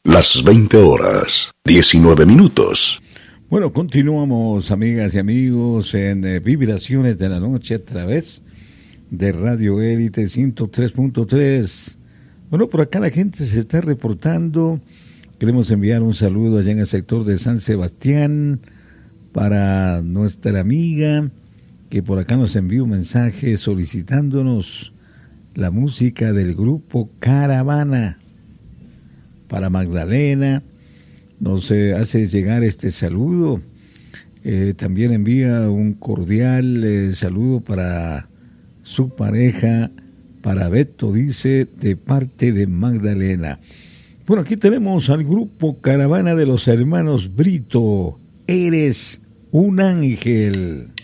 Las 20 horas, 19 minutos. Bueno, continuamos, amigas y amigos, en Vibraciones de la Noche a través de Radio Élite 103.3. Bueno, por acá la gente se está reportando. Queremos enviar un saludo allá en el sector de San Sebastián para nuestra amiga que por acá nos envió un mensaje solicitándonos la música del grupo Caravana. Para Magdalena nos hace llegar este saludo. También envía un cordial saludo para su pareja, para Beto, dice, de parte de Magdalena. Bueno, aquí tenemos al grupo Caravana de los hermanos Brito. Eres un ángel.